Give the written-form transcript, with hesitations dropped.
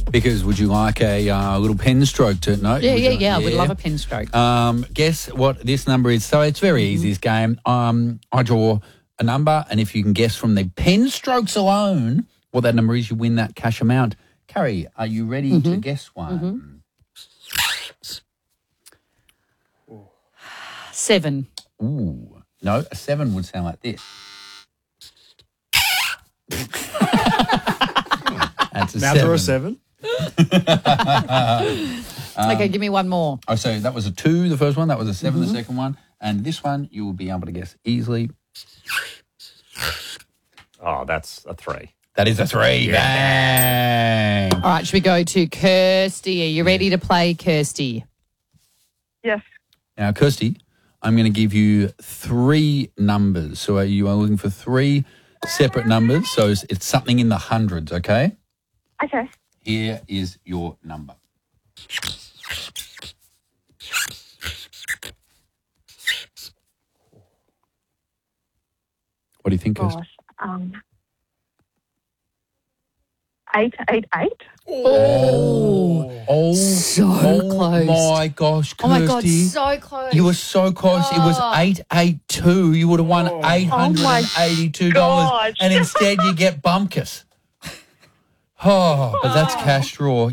Because would you like a little pen stroke to no? Yeah. We'd love a pen stroke. Guess what this number is? So it's very easy, this game. I draw a number, and if you can guess from the pen strokes alone what that number is, you win that cash amount. Carrie, are you ready to guess one? 7. Ooh. No, a 7 would sound like this. That's a Now 7. draw a 7. Okay, give me one more. Oh, so that was a 2, the first one. That was a 7, the second one. And this one, you will be able to guess easily. Oh, that's a 3. That is a 3. Bang. All right, should we go to Kirsty? Are you ready to play, Kirsty? Yes. Now, Kirsty, I'm going to give you 3 numbers. So you are looking for 3 separate numbers. So it's something in the hundreds, okay? Okay. Here is your number. What do you think, Kirsty? Gosh. 888. Oh, So close. my gosh, Kirsty. Oh, my God, so close. You were so close. It was 882. You would have won $882. gosh. And instead you get bumkus. Oh, but that's cash draw.